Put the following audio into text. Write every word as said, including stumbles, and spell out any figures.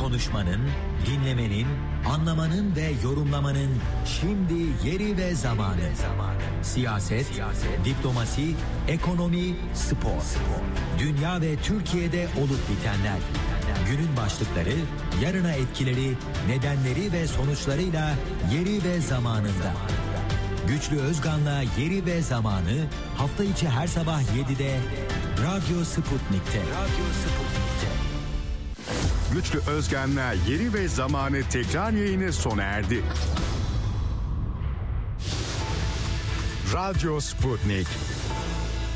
Konuşmanın, dinlemenin, anlamanın ve yorumlamanın şimdi yeri ve zamanı. Siyaset, Siyaset diplomasi, ekonomi, spor. spor. Dünya ve Türkiye'de olup bitenler. Günün başlıkları, yarına etkileri, nedenleri ve sonuçlarıyla yeri ve zamanında. Güçlü Özgan'la Yeri ve Zamanı hafta içi her sabah yedide Radyo Sputnik'te. Radyo Sputnik'te. Güçlü Özgan'la Yeri ve Zamanı tekrar yayını sona erdi. Radyo Sputnik.